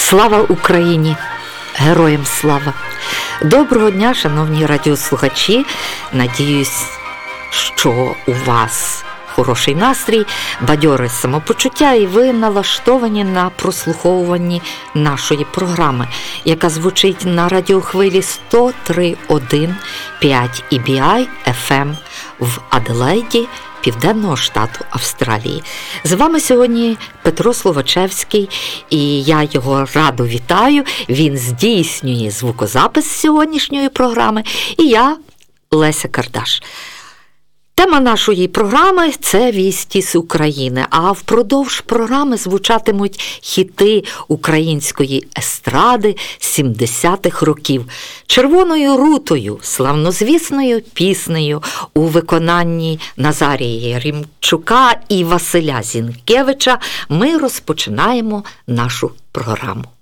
Слава Україні! Героям слава! Доброго дня, шановні радіослухачі! Надіюсь, що у вас хороший настрій, бадьоре самопочуття і ви налаштовані на прослуховуванні нашої програми, яка звучить на радіохвилі 103.1 5 EBI FM в Аделаїді, Південного штату Австралії. З вами сьогодні Петро Словачевський, і я його радо вітаю. Він здійснює звукозапис сьогоднішньої програми, і я, Леся Кардаш. Тема нашої програми – це «Вісті з України», а впродовж програми звучатимуть хіти української естради 70-х років. «Червоною рутою», славнозвісною піснею у виконанні Назарія Римчука і Василя Зінкевича ми розпочинаємо нашу програму.